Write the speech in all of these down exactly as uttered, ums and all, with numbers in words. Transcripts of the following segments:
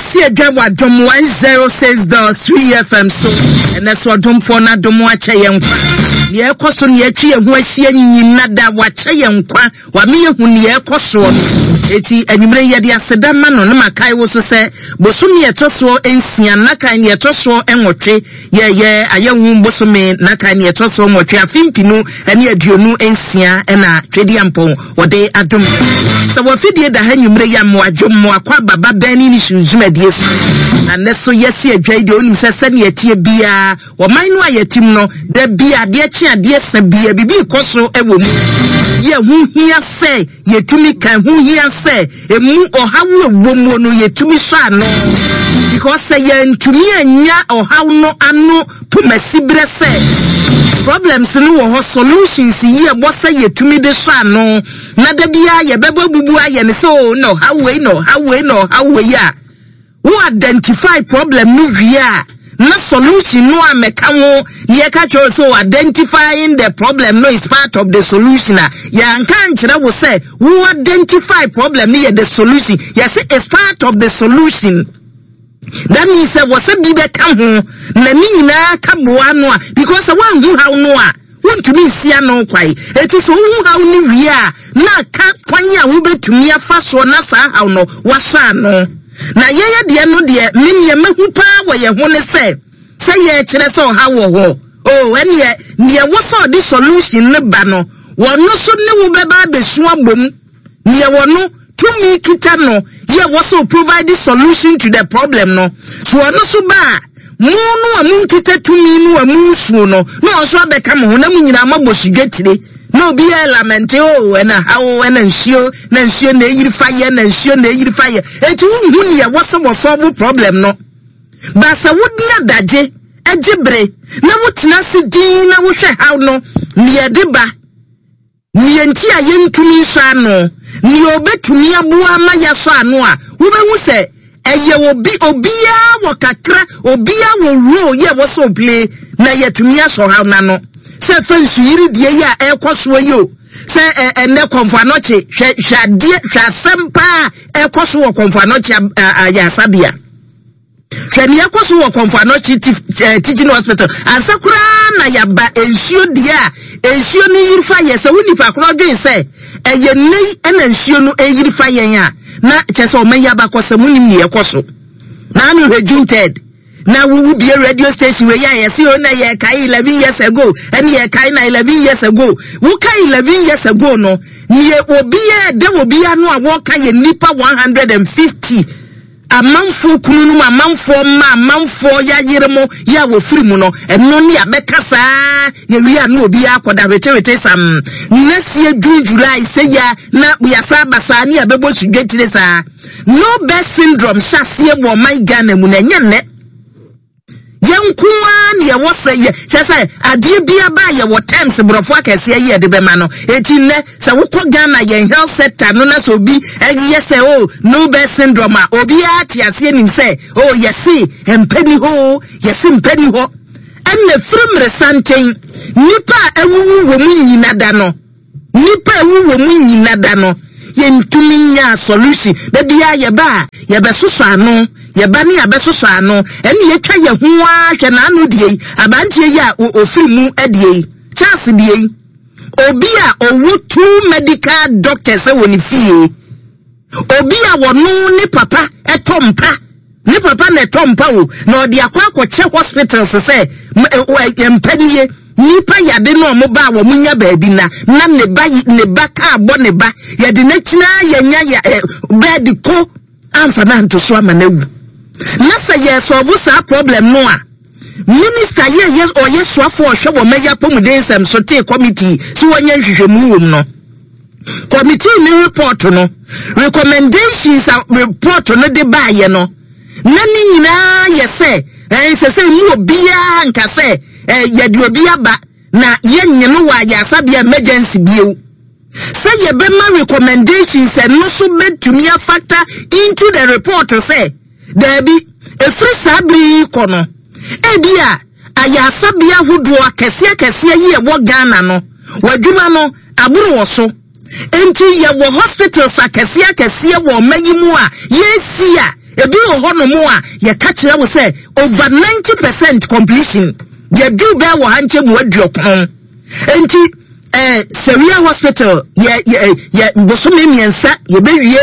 yesi adwa wadom one oh six point three F M so ene so dom for na dom wa che yenkwa ne ekoso ne atwi ehu ahia nyina da wa che yenkwa wa me ehu ne ekoso eti anwumre ye de aseda ma no ne makai wo so se bosomi etoso ensia na kan ne etoso enwotwe ye ye ayehu bosomi na kan ne etoso nwotwe afimpinu ene aduonu ensia ena twedi ampon wode adom so wo fidie da hanwumre ya mo adwom mo akwa baba bani ni shunjumedie na neso yesi adwaide onim se se ne atie bia wo man no ayatim no da bia de chi ade se bia bibi koso ewo mu ye hu hia se yetumi kan hu hia se emu ohawo ewo mu no yetumi so ano because se ye ntumi anya ohawo no ano pumasibre se problems no wo solutions ye bo se yetumi de so ano na da bia ye bebo bubu aye ne so no how we no how we no how we ya who identify problem no via na solution no ameka wo ye ka cho so identifying the problem no is part of the solution ya nka nchira wo say who identify problem no the solution yes it's part of the solution. That means that was a bibe ka ho na ni nyina ka boa no because one who how no a want to be see no kwai it is who how ni wi a na ka kwanya wo betumi afa so na sa how no wasa no na yeye de no de menye mehu pa wo ye ho ne se se ye kire se o ha wo ho oh ene ne wo so the solution ne ba no wo no so ne wo be ba be su abom ne wo no to me kita no ye wo so provide the solution to the problem no so wo no so ba mu no amu kita to me no amu su no no so abeka mo na mu nyina mabosigwetire no be element oh na how na nsio na nsio na yiri fire na nsio na yiri fire eti hu ne wo so wo solve problem no ba sa wudna daje ejibre na wutena se din na wo hwe how no ne yedeba ne enti ayentumi so ano ne obetumi aboa ma ya so ano a wo behu se eye obi obia wo kakra obia wo ro ye wo so play na yetumi aso how na no se fansu yiri die ya ekoso yo se ene konfanoche hwade hwasempa ekoso wo konfanoche ya sabia hwani ekoso wo konfanoche teaching hospital ansakura na yaba ensio dia ensio ni yiri fa ye se woni fa kro dwen se eye nei ena ensio no eyiri fa ye ya na chese o men yaba kosam nim ne ekoso na anu hwejunted na we be a radio station where ya see on na kai eleven years ago and ye kai na eleven years ago wo kai eleven years ago no ne obi e de obi anu a wo kai nipa one hundred fifty amanfo kunu no amanfo ma amanfo ya yeremo ya wo firi mu no eno ne abeka saa ye wi anu obi akoda wetewete sam nesie June July say ya na ya sa basa ne abebo sugwetire saa no best syndrome shasie wo my Ghana mu na nyenne yankuwa ne wo se ye chese ade bia ba ye wo times brofo akese ye de be ma no eti ne se wo ko Ghana ye health sector no na so bi ye se oh no best syndrome obi ati ase nim se oh yesi empeni ho yesi empeni ho enne from resanten nipa ewuwu wo mu nyina da no nipa ewuwu wo mu nyina da no yentumi nya solution da bia ye ba ye be soso ano ye ba ne abesoso ano ene ye twa ye ho a hwe na anu die abantie ya ofirimu adie chance die obi a owu two medical doctors e woni fie obi a wono ne papa etompa ne papa na etompa o na odi akwa akwache hospital se empanie nipa yade no mo ba wo munya baabi na na ne ba ne ba ka abo ne ba yade na tina yanya ya bed ko amfa na nto so amanawu na say yes solve sa problem no a minister ye ye o ye so afo hwe wo meya pomuden sam so te committee si wonya hwehwemu wom no committee ni report no recommendations report no de ba ye no na ni nyina ye say eh se se mu obia nka say eh ye de obia ba na ye nyeno wa ya sabia emergency bio say ye be ma recommendations and no so bet to me a factor into the report say there be a free sabri kono ebia aya sabia hudu akese akese ye wo Ghana no wadwuma no aburu wo so enti ye wo hospitals akese akese wo mayimu a yesi a ebi ohono mo a ye ka kire wo say over ninety percent completion ye do be wo hanche mu aduokon enti eh Seria Hospital ye ye ye bosome miensa ye bewie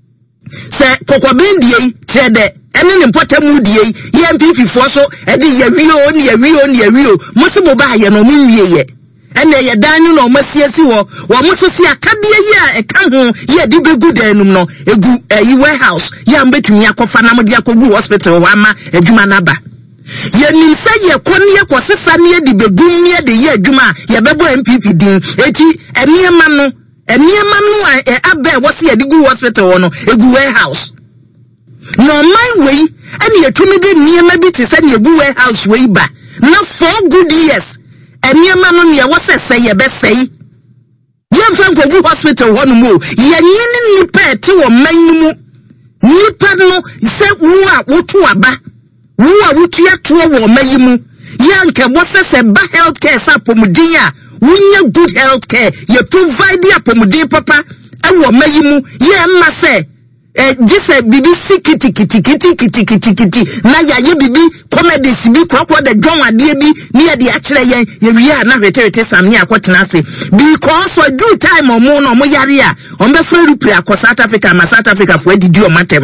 se kokobendie trede ene ne potamu die ye M P P fo so e de ye wiyo ne ye wiyo ne ye wiyo musibo ba ye no mu wie ye ene ye dan no masiasi wo wo muso si akabie yi a e ka ho ye de begu danum no egu eh, warehouse ye ambetumi akofa na mo de akogu hospital wa ma adwuma na ba ye nim say ye kon ye kwosesa ne de begu ne de ye adwuma ye bebo M P P din eti eniema no eniema no a abe wo se ye de gu hospital wo no egu warehouse no my way and ye tumi de niema bi te say ye gu warehouse way ba na four good years eniema no ne wo se say ye be say ye mfa gu hospital wo no mo ye nyini ni pa ti wo man mu ni pa no se wo a wo to aba wo a wo tua to wo mayimu ye nke bo se se ba healthcare sa pomudin a wunya good healthcare ye provide ya pomudin papa e wo mayimu ye ma se eh jise bibi sikiti kiti kiti kiti kiti kiti na ya ye bibi comedy sibi kwakwa de dwon ade bi ne ye de a kire yen ye wi na hwetete sam ne akotena se because for due time omo no mo yare a on be free repre akọ South Africa ma South Africa fo adidi o matem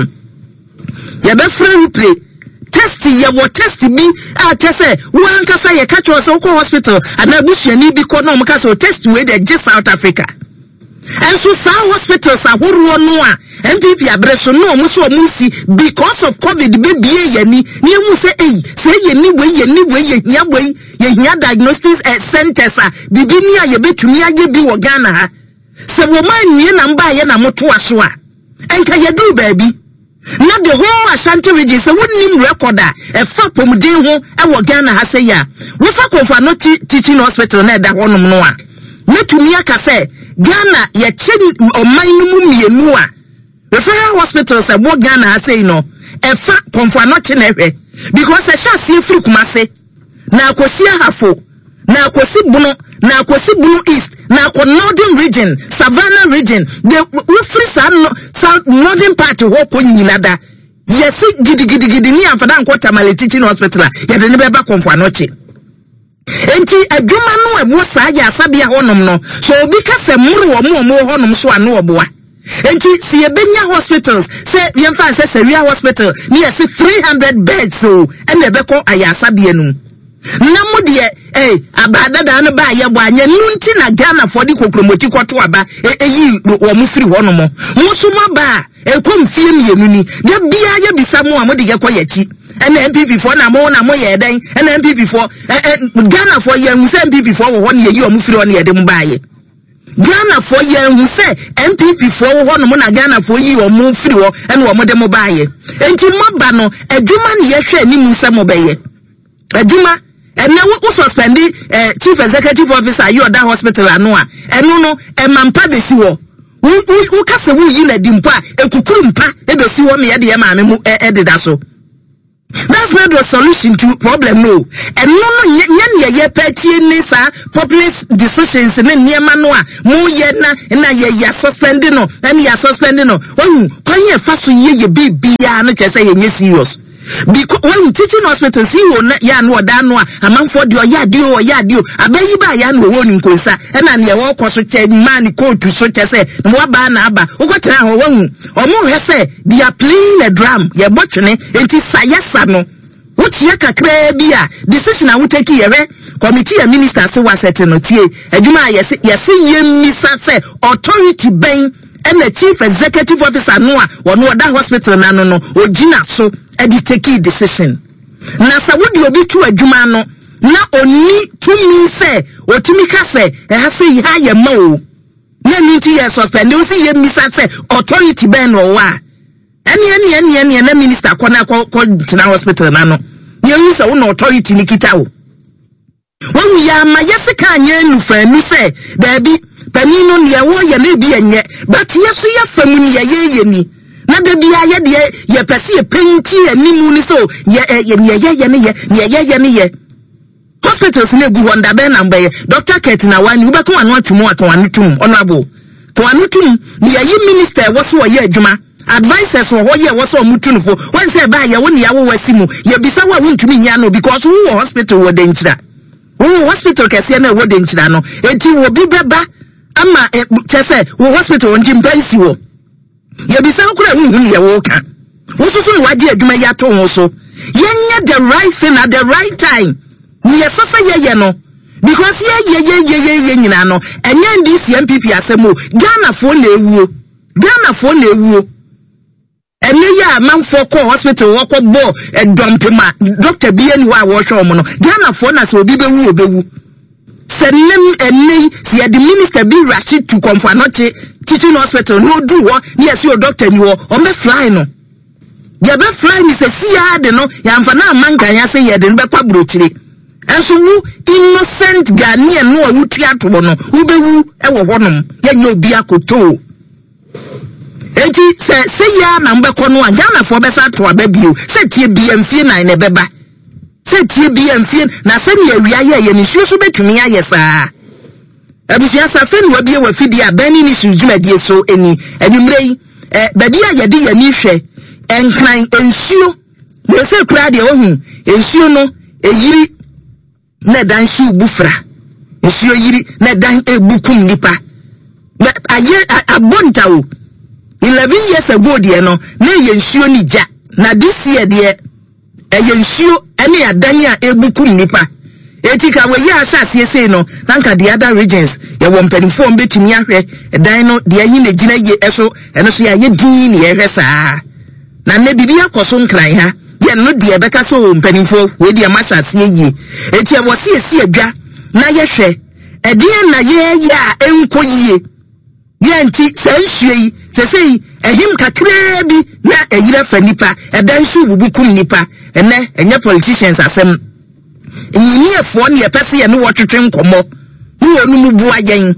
ye be free repre test ye wo test bi a tese wo ankasa ye ka cho so ko hospital ana busuani bi ko no mo ka so test we de South Africa. And so some hospitals are who no M P P abreso no muso musi because of COVID baby ye ni ni mu say eh say ye ni we ye ni we ye hia we ye hia diagnostics uh, centers a bibi ni a ye betumi age bi wo Ghana ha se wo man ni na mba ye na moto aso a enka ye do baby na the whole Ashanti region se wonnim record a e fa pomuden ho e wo Ghana ha say ya we fa konfa no teaching hospital na da honom no a metumi aka say Ghana ye chedi oman no mu mienu a referral hospitals e bo Ghana say no e fa konfa no che na hwe because e sha sie firi Kumase na akosi ahafo na akosi bunu na akosi bunu east na akọ northern region Savannah region the free south northern part ho ko nyina da yes gidi gidi gidi ni amfada nko Tamale teaching hospital ye de ne be ba konfa no che enti adwuma no ebo saa ya asabia honom no so obi ka se muru wo mo mo honom so anu oboa enti si ebenya hospitals se yemfa se Seria Hospital ni yes three hundred beds so and e be ko aya asabia nu na mo de eh abada da no ba ye bo anya nunti na Ghana for di kokromoti kwoto aba eyi wo mo firi honom mo so ma ba e kom fie mienu ni da bia ye bisa mo a mo de ye ko yachi ene M P P for na mo na mo ye den ene M P P for Ghana for ye hu se M P P for wo ho ne ye o mu firi o ne ye de mba ye Ghana for ye hu se M P P for wo ho no mo na Ghana for yi o mu firi o ene o mo de mo ba ye enti mo ba no adwuma ne ye hwe ni mu se mo be ye adwuma ene wo suspend eh chief executive officer you that hospital anu a enu no e mampa be si wo wo ka se wo yi na di mpa ekukuru mpa e be si wo me ye de ye ma me mu e de da so. That's not the solution to problem no. And no no nyan ye ye peti ni sa populist decisions ne niema no a mo ye na na ye ya suspending no and ya suspending no. Oh kwan ye fa so ye ye bibia no che say ye nye serious. Because when teaching hospital see wo na ya no oda no a amanfo de o ya de o ya de o abayi ba ya no wo ni nkonsa e na ne wo kwo so che man coat so che say mo ba na aba wo ko tena ho wahu o mo hwe say they are playing a drum ye botwene enti sayasa no wo tie kakra bia decision a wo take ye re committee ya minister se wa set no tie adwuma ye se ye se ye misa say authority ben and the chief executive officer no a wono oda hospital na no no ogina so e di take decision na sa wodi obi tu adwuma no na oni tumi se otumi ka se e ha se yi ha ye ma o na ni ti ye suspend o si ye misa se authority ben no wa eni eni eni eni na minister ko na ko tina hospital na no ye hu se wo authority ni kita o wo ya ma yesi ka anya nu fa nu se da bi panino ne wo ye na bi enye but yeso ye fa mu ne ye ye ni na da bia ye de ye pese ye penti animu ni so ye ye ye ye ne ye ye ye ne ye hospitals na gu honda be na mbe Doctor Kate na wani ube ko anu atumu ato anu tum honorable to anu tum ne ye minister wo so ye adwuma advisors wo hoye wo so mutunfo when say ba ye woni ya wo wasimu ye bisa wa wuntumi nya no because wo hospital wo denchira wo hospital kese na wo denchira no enti wo bi beba ama kese wo hospital ndi mpansi wo ye bisa kura hu ye wo ka wo so so wadi adwuma ya to ho so ye the right thing at the right time ni ye sasa ye ye no because ye ye ye ye ye nyina no enye ndi C M P P asemo Ghana fo na ewuo Ghana fo na ewuo ene ya manfo ko hospital wo ko bo e dompema doctor bi eni wa wo hwe omo no Ghana fo na so obi bewu obewu senem ene si the minister bi Rashid to come for not teaching hospital no do wo ni esi o doctor ni wo o me fly no ya be fly ni se si ya de no ya mfa na manga ya se ye de be kwa brochire enso wu innocent Ghanaian no wu tuato no wu bewu e wo honom ya nya obi akoto enti se se ya na mbekọ no Ghana fo be sa to ababio se tie bi amfie nan ne beba se tie bi amfie na se ne awia ye ye ni susu betumi aye saa abusia sa fe no abie wa fidi abani ni sujumadi so eni enimrei eh badi ya yedi ya ni hwe enkran ensuo we se kura de ohun ensuo no eyiri na dan shu bufra ensuo yiri na dan ebukum nipa na aye abontawo eleven years ago de no na ye nsuo ni ja na this year de e ye nsuo ene adan a ebukum nipa etika we ye asase ese no nanka the other regions ye wo mpanimfo mbetimi ahwe dan no de ayi na gina ye eso eno so ya ye din ne ye hwe saa na ne bibi akoso nkran ha ye no de e beka so mpanimfo we de amasase ye eti e wo se esi adwa na ye hwe edin na ye ya enko yie yenti sensuei sesei ehim kakra bi na eyira fa nipa edan su bubukum nipa ene enye politicians asem enyiniefo ne yepese ye no wotwetwe nkomo ni wonu mu bua yen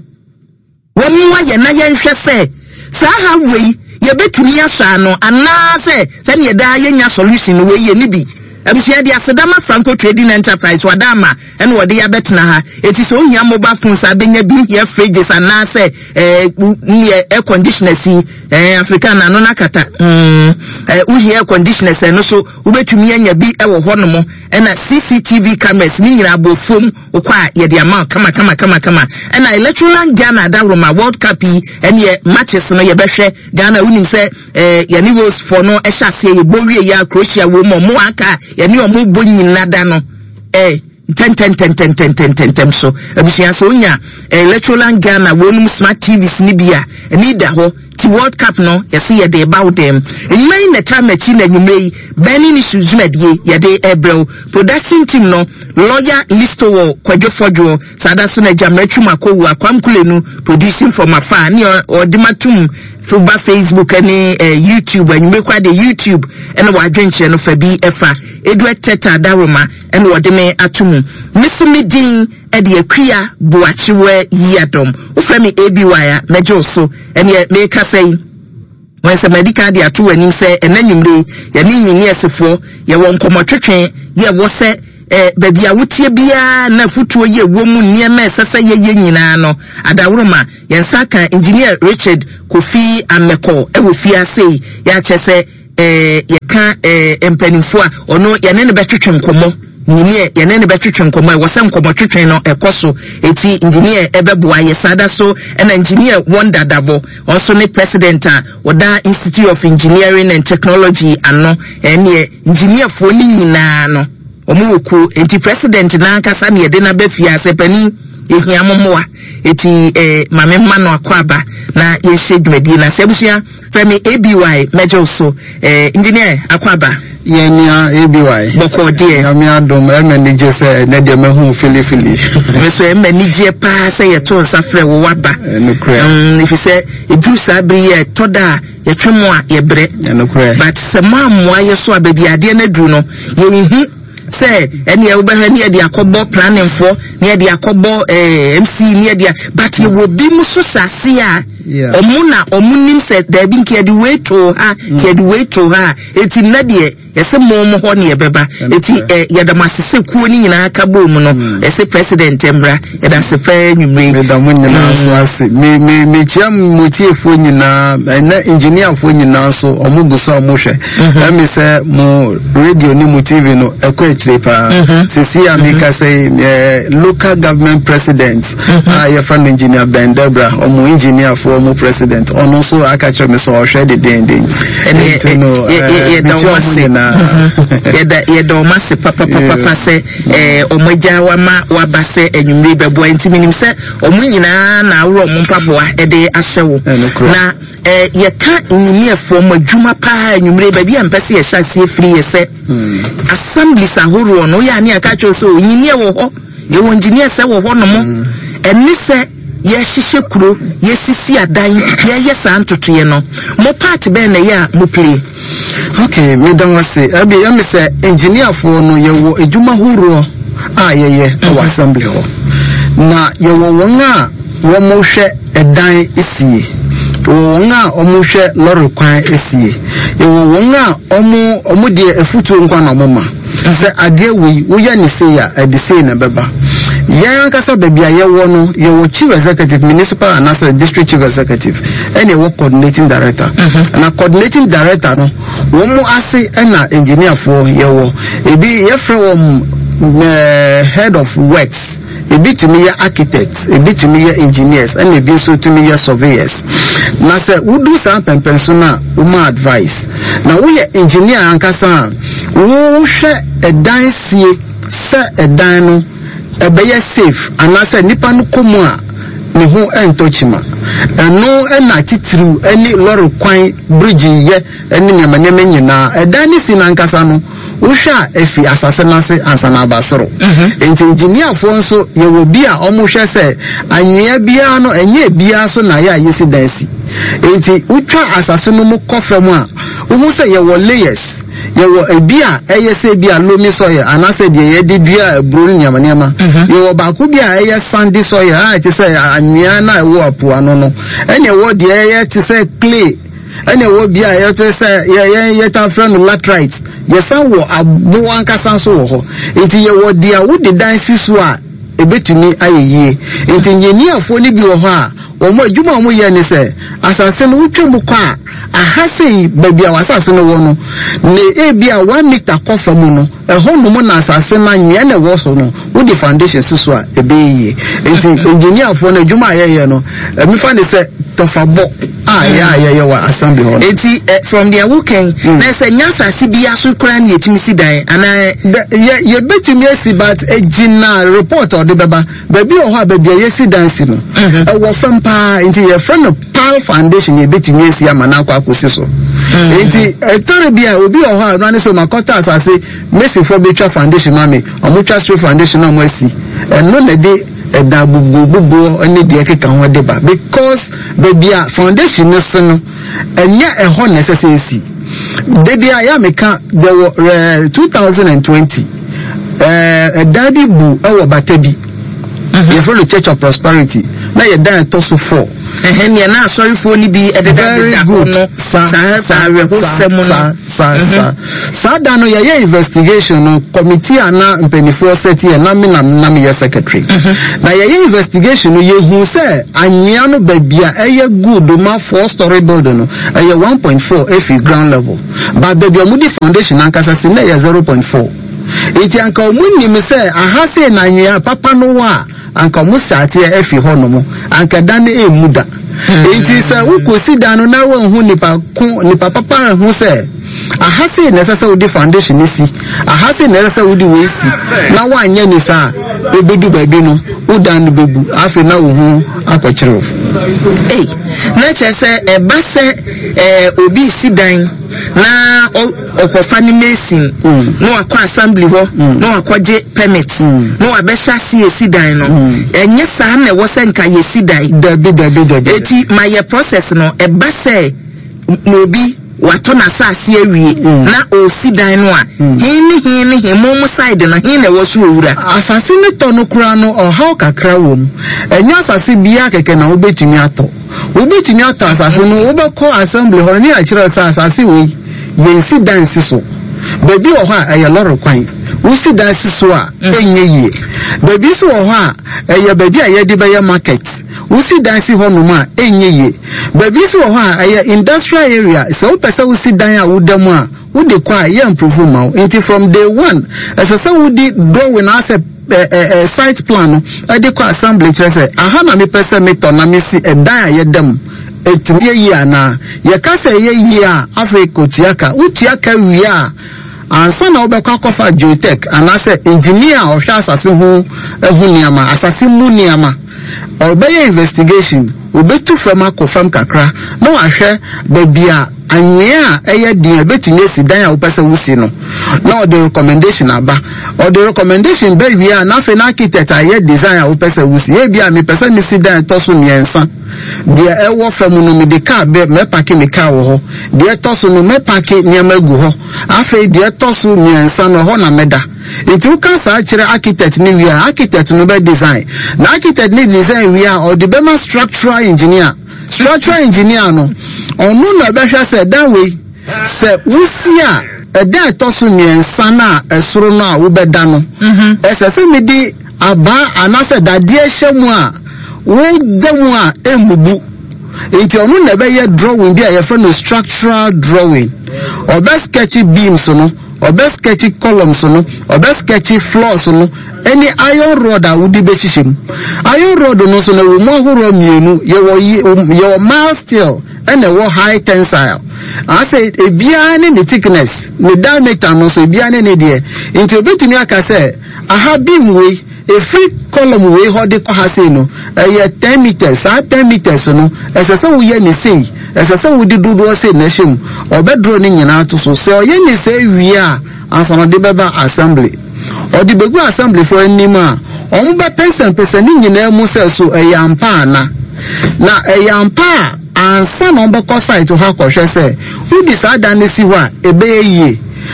wo mu aye na yen hwe se saa ha wei ye betumi asa no ana se se ne da yenya solution we ye ni bi abusia dia sedama Franco Trading Enterprise wadama ene wode ya betna ha eti so ohia mobile phones abenya bi here fridges ana se eh ni air conditioners eh Africa na no nakata mm eh ohia air conditioners no so ubetumi anya bi e wo hono ena C C T V cameras ni nyina abofom okwa ye dia ma kama kama kama kama ena electoral Ghana da Roma World Cup ene matches no ye behwe Ghana unim se eh ye ni was for no e hya se ye bowie ya Croatia wo mo mo aka yani omo bonyi nada no eh ten ten ten ten ten ten ten ten so abusia so nya electoral Ghana wonum smart T Vs ni bia ni da ho ti World Cup no yesi ye dey about them enyi na time achi na nyumei bani ni suzumedie ye dey ebrew production team no lawyer listo wo kwadwofojo sada so na jamratwu makowu akwamkulenu producing from afar ni odimatum fuba Facebook ani uh, YouTube and me kwa de YouTube and wa adwenche no fa bi efa Edward Teta Daroma and wodeme atum Mister Midin e de akua boachiwe yadom ufremi A B Y mejo so and ye make us say when some medical de atu ani say enanyumre ye ni nyinye sefo ye won komotwetwe ye wo se eh baby a wotie bia na futuo ye wo mu niema sasa ye ye nyina no adawroma yensaka engineer Richard Kofi Ameko e wo fia sei ya chese eh ye ka eh empanifo a ono ye ne ne betwetwe nkomo nyine ye ne ne betwetwe nkomo e wo se nkomo twetwe no ekoso eti engineer ebeboa ye sada so and engineer Wonder Davo also ne president a oda Institute of Engineering and Technology ano ene engineer fo ni nyina no omuku enti president na akasa ne de na bafia sepani ehia momoa eti eh mame mano akwaba na ye shedmedi na sebusia from A B Y mejo so eh engineer akwaba ye nia A B Y boko de na mi adom e manage se na de mehu fili fili so e manage pa se ye to nsafre wo waba mm if you say edu sabri ye toda ye twemo a ye bre but se mamwa ye so ababi ade na duru no ye hu say any obehwe ne de akobo planning for ne de akobo eh M C ne de but you will be muso sase a omuna omunim say there be nke de way to ha ke de way to ha etim na de yɛse mo mo ho ne yɛbɛba eti yɛdamasese kuo ni nyina ka bo mu no yɛse president Emra yɛda se pɛ nwumre yɛda mo nyina so ase me me me chia motiefo nyina na engineer fo nyina so omo guso omo hwɛ emi sɛ mo radio ni mo T V no ekɔ akire pa sisi amika say local government president ah your friend engineer Ben Debra omo engineer for omo president ono so aka kyerɛ me so ɔhwɛ de den den ene no yɛda omase na yɛda yɛda omase papa papa papa sɛ eh omogya wa ma waba sɛ enwumre bɛboa nti minim sɛ omo nyina na awro omo mpaboa ɛde ahyɛwo na eh yɛka engineer for mo adwuma pa enwumre ba bi ampɛse yɛ hyase free yɛ sɛ assemblies ahoro no ya ne aka kyerɛ so engineer wo ho ye wo engineer sɛ wo ho no mo ɛne sɛ ye hyehyɛ kuro ye sisi adan ye yɛ saa ntotoye no mo part ben na ya mo play. Okay, me don wase abi ya me say engineer for no ye wo edwuma horo a ye ye wo assembly ho na ye wo won a wo mo hwɛ edan esie wo won a o mo hwɛ lorry kwan esie ye wo won a o mo o mo de efutu nkwa na mo ma sɛ ade wi wo ya ne sei a ade sei na beba yan kasa baby a ye wo no ye wo chief executive municipal and as district chief executive and ye wo coordinating director and a coordinating director no wo mo ase na engineer for ye wo ebi ye from uh, head of works ebi to me architects ebi to me engineers and ebi so to me surveyors na say wo do some pempenso na wo ma advice na wo ye engineer ankasa wo hwe edan sie se edan no ebeye safe anase nipa no komu a ne ho entochima eno ena titru eni lorry kwan bridge ye eni nyamanyama nyina edan ni si na nkasa no usha efi asase nase ansana basoro enti engineer fo nso ye wo bi a omo hwe se anwea bia no enye bia so na ya yesi dansi enti utwa asase no mu kofem a wo se ye wo layers ye wo ebia eye se bia lomi soye anase de ye de bia ebro nyamanyama ye wo ba ko bia eye sandy soye a ti se anwea na wo apo ano no ene wo de eye ti se clay ene wo bia ye ti se ye ye ta friend laterite ye san wo abo ankasa so wo ho enti ye wo de a wo de dansi so a ebetumi ayeye enti engineer fo ni bi wo ho a wo mo adwuma wo mo ye ni se asase no wutwem kwa ahase baby a wasase no wo no ne e bia one meter kofa mu no eho no mo na asase na nwe na wo so no wo the foundation so a ebeye enti engineer fo na adwuma ayeye no me fa ne se tofabo ah ya ayeye wa assembly ho enti from there weekend na se nyasa si bia so kran ne etimi si dan ana ye ye betumi asi but ejina report or the baba baby o ha baby ye si dan si no e wo fam pa enti ye friend of Pal Foundation ye betumi asi amana akwa akosi so enti etore bia obi o ha no ne so makota asase Messi for Betra Foundation mame Omucha Street Foundation na mo asi eno na de eda bubu bubu oni de keka ho de ba because baby a foundation no so no enye eho necessary baby a ya meka there were uh, two thousand twenty eh uh, Daddy bu e wo batabi you follow Church of Prosperity na ye dan to so four eh me na sorry for ni bi e de da ko no sa sa we ho sem no sa sa sa da no ye investigation no committee ana mpenifo set ye na me na na me secretary na ye investigation no ye hu say anwea no ba bia eye good ma four story building no eye one point four if ground level but the Biomudi Foundation ankasa si na ye zero point four iti anka omunni me say ahase na anwea papa no wa anka musate efi ho no mo anka dan e muda iti say ukosi dan no na wa hu nipa ko nipa papa hu say ahase na sasa udi foundation nisi ahase na sasa udi we si na wa anya ni sa ebedu ba bi no udan bebu afi na wo hu akokyere eh na chese e ba se eh obi si dan na okofa ni mesin no akwa assembly ho no akwaje permit no abesha si esi dan no enye sa na wo se nka ye si dan dabi dabi dabi eti my process no e ba se no obi wato na asase awie na o si dan no a hini hini himom side na hini na wo so owura asase ne to no kura no o ha kakra wom enya asase bia keke na obetumi ato obetumi ato asase no obekọ assembly ho ni a kire asase we ye si dan si so baby o ha e loro kwan wo si dan si so a enye yie baby so o ha e baby a ye de be market wo si dan si ho no ma enye yie baby so o ha e industrial area so pesa wo si dan a wo dam a wo de kwa ye improve ma until from day one as a wo di drawing as a a site plan e de kwa assembly say aha na me pesa me to na me si e dan a ye dam etumie yi ana ye kasa ye yi a Africa tiaka utiaka wi a ansa na obekwa kofa geotech anase engineer o hwa asase ho ehu niama asase mu niama obeye investigation obetu fam akofam kakra na wahwe babia anwea eye din betumi esi dan a opese wusi no na the recommendation aba or the recommendation be wi a na fe na architect aye design a opese wusi e bia me pese ni si dan toso miensa de ewo fam no me de car be me park me car wo ho de toso no me park niam agu ho afi de toso miensa no ho na meda itu ka sa kire architect ni wi a architect no be design na architect ni design wi a or the be structural engineer structural engineer no onu na be hwa se that way se wusi a eda toso miensa na esoro no a wo beda no ese se me di aba anase dade ehemu a wo demu a emubu enti onu na be ye drawing bi a ye friend structural drawing or be sketchy beams no or be sketchy columns no or be sketchy floors no any iron rod a wudi be hihim iron rod no so na wo mo horo mienu ye wo ye wo mild steel and the high tensile I say ebia ne ne thickness ne diameter no so ebia ne ne de enti obetumi aka say aha beam we a free column we hold the say no eh ten meters ah ten meters no esese wo ye ni sei esese wo di dudu say na him obedro ni nyina to so say ye ni say wi a anso de beba assembly or the begu assembly for anima on ba ten percent ni nyina mu say so eh yampa na na eh yampa ansa no be ko site ha ko hwe say who decide dan si wa ebe ye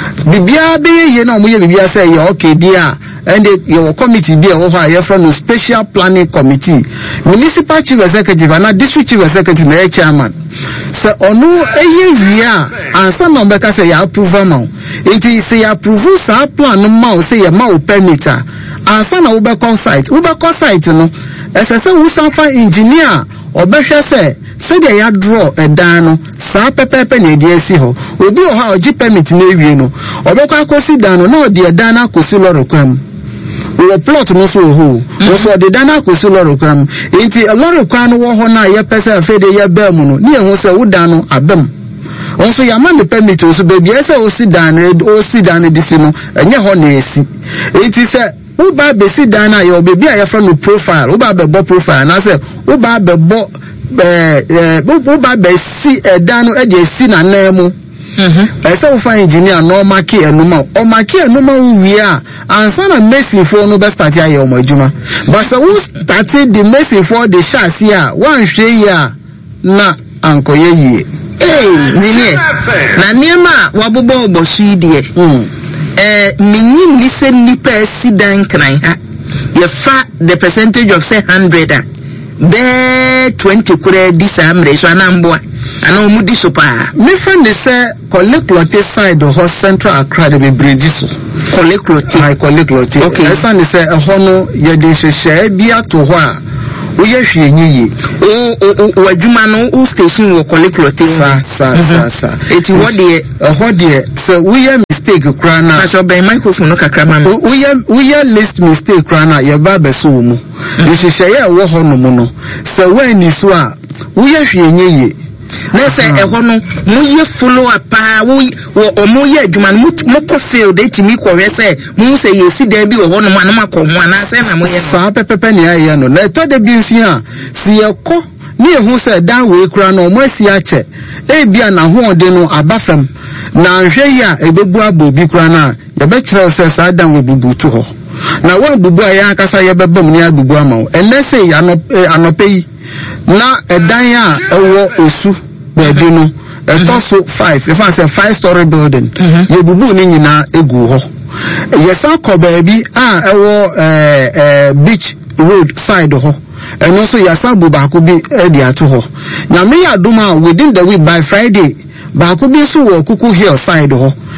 bibia be ye na mo ye bibia say ye okay dia and your committee be over here from the special planning committee municipal chief executive and district chief executive na chairman so onu eye wia ansa no be ka say ya approve am it is say approve sa plan ma o say ya ma o permit ansa na wo be con site wo be con site no ese say wo sanfa engineer obehwe say say dey ya draw edan no sa pepepe na edi esi ho obi o ha oji permit na ewie no obekwa akosi dan no na odi edan na akosi loro kwam we plot no so ho no so the dana akosi loro kwam enti loro kwam no wo ho na ye pese afede ye ba mu no ne ehun se wo dan no abem onso ya man the permit so baby ese o si dan o si dan disi no enye ho na esi enti se wo ba be si dan na ye baby a ye from the profile wo ba be bo profile na se wo ba be bo eh eh wo ba be si edan no e de si na na mu mhm ese wo fa engineer no maki enuma o maki enuma wi a ansa na Messi for no be start ya o majuma but so who started the Messi for the chance here one hwe ya na ankoye yi eh nini na niema wabobo obosu die mm eh minyin lise nipa sidan kran ha ye fa the percentage of say one hundred a be twenty kure disamre so anamboa ana omudi so pa me friend say collect lote side ho Central Accra de bridge so collect lote my collect lote okay esa ne say e ho no ye de hwehwe bia to ho a wo ye hwe nyiyi o o adwuma no o station wo collect lote sa sa sa sa eti wo de e ho de so wo ye mistake kra na na so be microphone no kakra ma wo ye wo ye list mistake kra na ye ba be so mu ye hwehwe ye wo ho no mu no so when ni so a wo ye hwe nyiyi na say e ho no mo ye follow up wo wo mo ye adwuma no mo ko field e timi ko hwe say mo say ye si da bi wo ho no ma na makọ ho ana say na mo ye sa pepepe ne aye no na to de bi nsi a si ye ko ni ehu say dan we kura no mo asi a che e bia na ho ode no abafam na nhwe ya ebebu abo bi kura na ye be kire say sa dan we bubutu ho na wa bubu aya akasa ye bebam ni abubu amawo ene say ya no anope yi na edan ya ewo osu baby no eto so five if I say five story building ye bubu ni nyina egu ho yesa ko baby ah ewo eh eh beach road side ho eno so yasa bu ba ko bi e di ato ho na me ya duma within the week by Friday ba ko bi so wo kuku hill side ho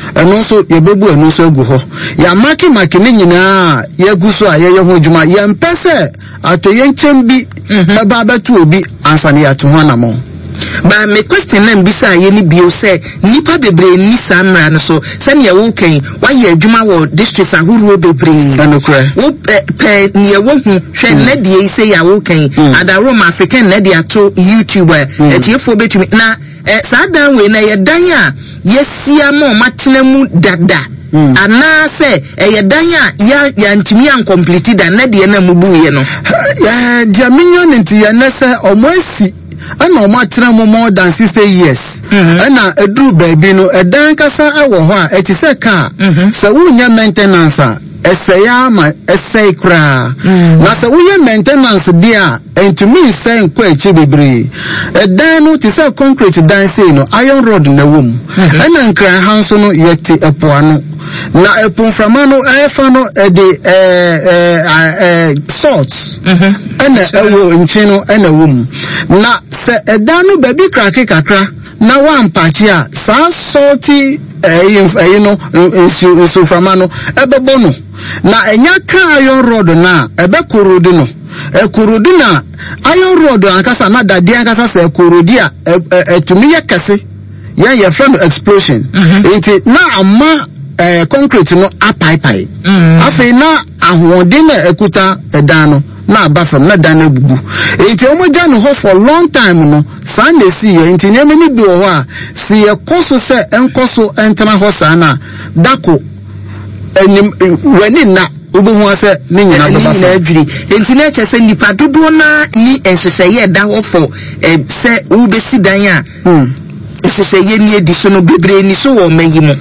eno so ye bebu eno so agu ho ya maki maki ni nyina ye gu so a ye ye ho dwuma ye mpese atoye nkyem bi eba betu obi ansa ne ya to ho anamo. Ba me question na mbisa ye ni bio se nipa bebre ni samra no so se ne wo kan wa ye adwuma wo districts ahuru bebre wo pe ne wo hu hwe na de se ya wo kan adaro ma African na de ato YouTube e tiefo betumi na sa dan we na ye dan a yesia mo matena mu dada ana se ye dan a ya ya ntimi an complete da na de na mubu ye no ya dia minyo nti ya na se omosi ana o matena mo more than sixty years ana edru baby no edan kasa ewo ho a eti se ka se wunya maintenance a esaya ma esay kra na se wunya maintenance dia entumi se nkwa echi bebre edan no ti se concrete dan say no iron rod na wom ana nkran hanso no yeti epoano na eponframa no efa no e de eh eh salt ana ewo nchino ana wom na se edan no baby krake kakra na wan pachi a sa salty eh you know so frama no ebebo no na enya ka iron rod na ebe korodi no e korodi na iron rod ankasa na dade ankasa se korodi a etumi ye kase ya ye friend explosion enti na ama eh concrete no apaipai afi na ahwode na ekuta edan no na abafam na dan ebubu enti omoja no ho for long time no Sunday see ye enti nyame ni bi wo a si ye koso se enkoso entena ho sana dako enim wani na obohu ase ni nyina do na adwiri enti na eche se nipa dodo na ni enhyehyeye da ho for se wo besi dan a enhyehyeye ni edi so no bebre ni so wo mayi mu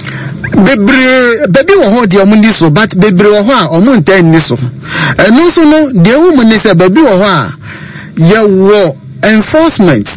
bebre bebi wo ho de omundi so but bebre wo ho a omunta ni so eno so no de wo mu ni se bebi wo ho a ye wo enforcement